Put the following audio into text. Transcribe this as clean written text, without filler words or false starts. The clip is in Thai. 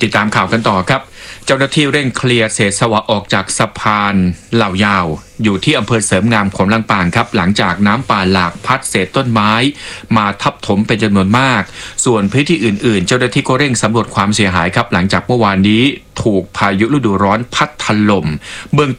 ติดตามข่าวกันต่อครับเจ้าหน้าที่เร่งเคลียร์เศษสวะออกจากสะพานเหล่ายาวอยู่ที่อำเภอเสริมงามของลำปางครับหลังจากน้ำป่าหลากพัดเศษต้นไม้มาทับถมเป็นจำนวนมากส่วนพื้นที่อื่นๆเจ้าหน้าที่ก็เร่งสำรวจความเสียหายครับหลังจากเมื่อวานนี้ถูกพายุฤดูร้อนพัดถล่มเบื้อง